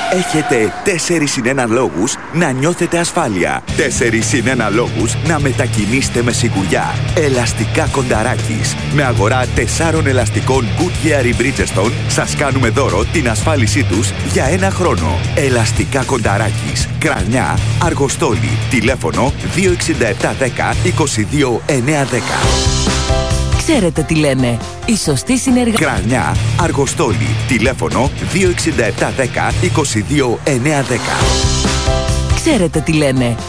Έχετε 4-1 λόγους να νιώθετε ασφάλεια. 4-1 λόγους να μετακινήσετε με σιγουριά. Ελαστικά Κονταράκης. Με αγορά 4 ελαστικών Goodyear Bridgestone σας κάνουμε δώρο την ασφάλισή τους για 1 χρόνο. Ελαστικά Κονταράκης. Κρανιά, Αργοστόλη. Τηλέφωνο 26710 22910. Ξέρετε τι λένε. Η σωστή συνεργασία. Κρανιά, Αργοστόλη. Τηλέφωνο 26710 22910. Ξέρετε τι λένε.